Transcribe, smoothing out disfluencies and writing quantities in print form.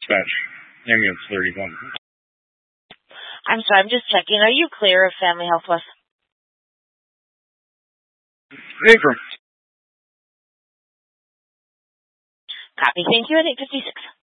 Dispatch, ambulance 31. I'm sorry, I'm just checking. Are you clear of Family Health Plus? Affirm. Copy. Thank you at 8:56.